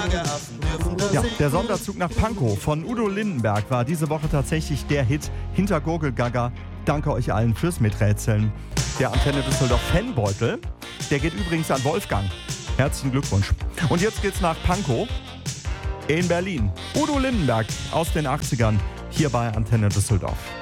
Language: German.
Ja, der Sonderzug nach Pankow von Udo Lindenberg war diese Woche tatsächlich der Hit hinter Gurgelgaga. Danke euch allen fürs Miträtseln. Der Antenne Düsseldorf Fanbeutel, der geht übrigens an Wolfgang. Herzlichen Glückwunsch. Und jetzt geht's nach Pankow in Berlin. Udo Lindenberg aus den 80ern hier bei Antenne Düsseldorf.